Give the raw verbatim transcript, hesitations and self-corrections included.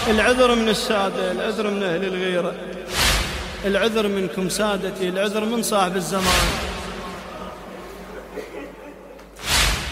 العذر من السادة، العذر من أهل الغيرة، العذر منكم سادتي، العذر من صاحب الزمان.